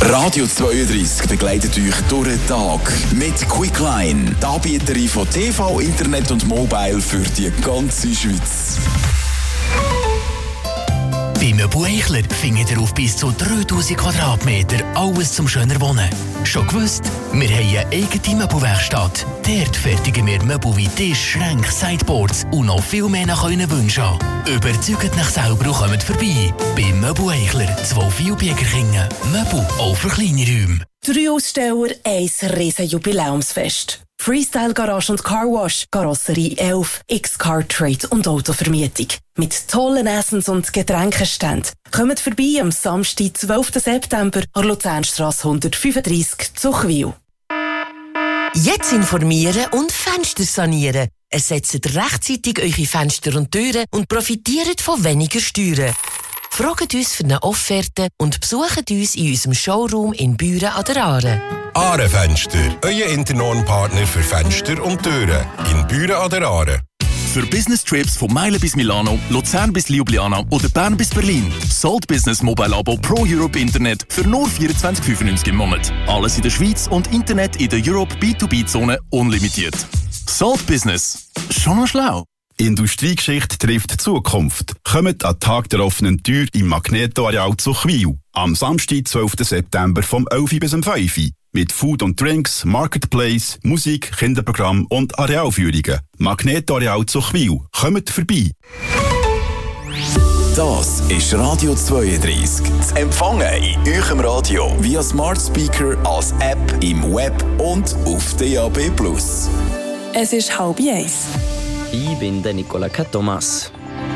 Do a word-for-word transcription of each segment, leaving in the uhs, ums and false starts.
Radio zweiunddreissig begleitet euch durch den Tag mit Quickline, die Anbieterin von T V, Internet und Mobile für die ganze Schweiz. Bei Möbel Eichler findet ihr auf bis zu dreitausend Quadratmeter alles zum schöner Wohnen. Schon gewusst? Wir haben eine eigene Möbelwerkstatt. Dort fertigen wir Möbel wie Tisch, Schränke, Sideboards und noch viel mehr nach euren Wünschen. Überzeugt euch selber und kommt vorbei. Bei Möbel Eichler, zwei Vielbiegerkingen. Möbel auch für kleine Räume. Drei Aussteller, ein riesen Jubiläumsfest. Freestyle Garage und Carwash, Karosserie elf, X-Car Trade und Autovermietung. Mit tollen Essens- und Getränkeständen. Kommt vorbei am Samstag, zwölften September, an Luzernstrasse hundertfünfunddreissig zu Chwil. Jetzt informieren und Fenster sanieren. Ersetzt rechtzeitig eure Fenster und Türen und profitiert von weniger Steuern. Fragt uns für eine Offerte und besucht uns in unserem Showroom in Büren an der Aare. Aare Fenster, euer Internorm-Partner für Fenster und Türen. In Büren an der Aare. Für Business-Trips von Meilen bis Milano, Luzern bis Ljubljana oder Bern bis Berlin. Salt Business Mobile Abo Pro Europe Internet für nur vierundzwanzig fünfundneunzig im Monat. Alles in der Schweiz und Internet in der Europe B zwei B-Zone unlimitiert. Salt Business. Schon noch schlau. Industriegeschichte trifft Zukunft. Kommt an den Tag der offenen Tür im Magneto-Areal zu Chwil. Am Samstag, zwölften September vom elf bis um fünf Uhr. Mit Food und Drinks, Marketplace, Musik, Kinderprogramm und Arealführungen. Magneto-Areal zu Chwil. Kommt vorbei. Das ist Radio zweiunddreissig. Zu empfangen in eurem Radio via Smart Speaker, als App, im Web und auf D A B plus. Es ist halb eins. Ich bin der Nicola K. Thomas.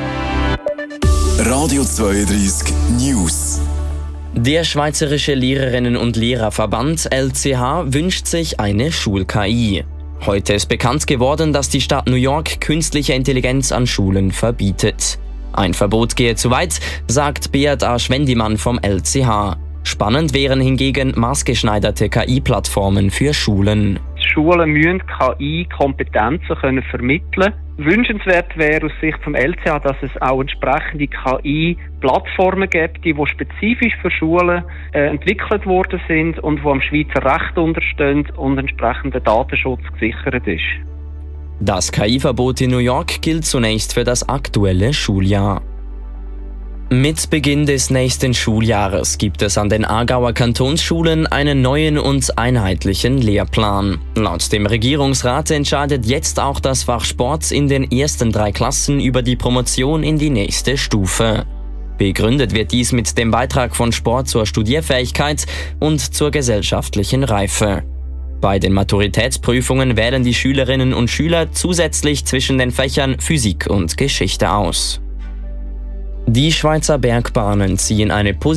Radio zweiunddreissig News. Der Schweizerische Lehrerinnen- und Lehrerverband L C H wünscht sich eine Schul-K I. Heute ist bekannt geworden, dass die Stadt New York künstliche Intelligenz an Schulen verbietet. Ein Verbot gehe zu weit, sagt Beat A. Schwendimann vom L C H. Spannend wären hingegen maßgeschneiderte K I-Plattformen für Schulen. Schulen müssen K I-Kompetenzen können vermitteln. Wünschenswert wäre aus Sicht vom L C H, dass es auch entsprechende K I-Plattformen gibt, die spezifisch für Schulen äh, entwickelt worden sind und die am Schweizer Recht unterstehen und entsprechender Datenschutz gesichert ist. Das K I-Verbot in New York gilt zunächst für das aktuelle Schuljahr. Mit Beginn des nächsten Schuljahres gibt es an den Aargauer Kantonsschulen einen neuen und einheitlichen Lehrplan. Laut dem Regierungsrat entscheidet jetzt auch das Fach Sport in den ersten drei Klassen über die Promotion in die nächste Stufe. Begründet wird dies mit dem Beitrag von Sport zur Studierfähigkeit und zur gesellschaftlichen Reife. Bei den Maturitätsprüfungen wählen die Schülerinnen und Schüler zusätzlich zwischen den Fächern Physik und Geschichte aus. Die Schweizer Bergbahnen ziehen eine